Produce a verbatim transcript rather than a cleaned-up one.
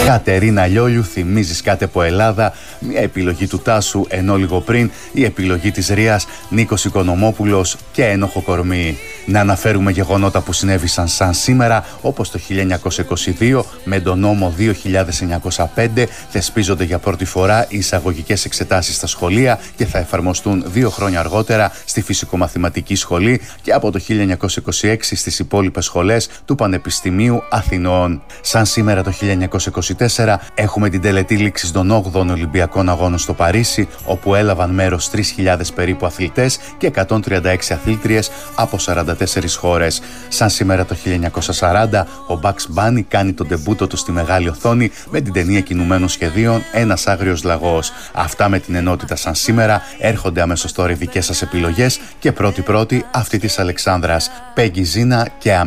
Κατερίνα Λιόλιου, θυμίζεις κάτι από Ελλάδα, μια επιλογή του Τάσου, ενώ λίγο πριν η επιλογή της Ρίας, Νίκος Οικονομόπουλος και Ένοχο Κορμί. Να αναφέρουμε γεγονότα που συνέβησαν σαν σήμερα, όπως το χίλια εννιακόσια είκοσι δύο με τον νόμο δύο χιλιάδες εννιακόσια πέντε θεσπίζονται για πρώτη φορά οι εισαγωγικές εξετάσεις στα σχολεία και θα εφαρμοστούν δύο χρόνια αργότερα στη Φυσικομαθηματική Σχολή και από το χίλια εννιακόσια είκοσι έξι στις υπόλοιπες σχολές του Πανεπιστημίου Αθηνών. Σαν σήμερα το χίλια εννιακόσια είκοσι τέσσερα έχουμε την τελετή λήξης των όγδοων Ολυμπιακών Αγώνων στο Παρίσι, όπου έλαβαν μέρος τρεις χιλιάδες περίπου αθλητές και εκατόν τριάντα έξι αθλήτριες από σαράντα τέσσερις χώρες. Σαν σήμερα το χίλια εννιακόσια σαράντα ο Bugs Bunny κάνει τον ντεμπούτο του στη μεγάλη οθόνη με την ταινία κινουμένων σχεδίων «Ένας άγριος λαγός». Αυτά με την ενότητα σαν σήμερα. Έρχονται αμέσως τώρα οι δικές σας επιλογές και πρώτη-πρώτη αυτή της Αλεξάνδρας, Πέγγι Ζίνα και